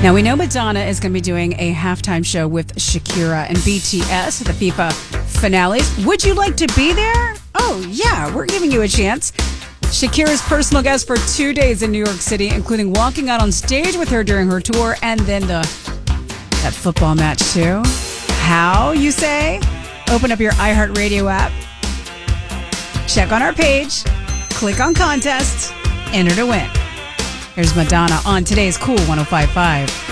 Now, we know Madonna is going to be doing a halftime show with Shakira and BTS at the FIFA finales. Would you like to be there? Oh, yeah, we're giving you a chance. Shakira's personal guest for 2 days in New York City, including walking out on stage with her during her tour and then that football match, too. How, you say? Open up your iHeartRadio app. Check on our page. Click on contests. Enter to win. Here's Madonna on today's Cool 105.5.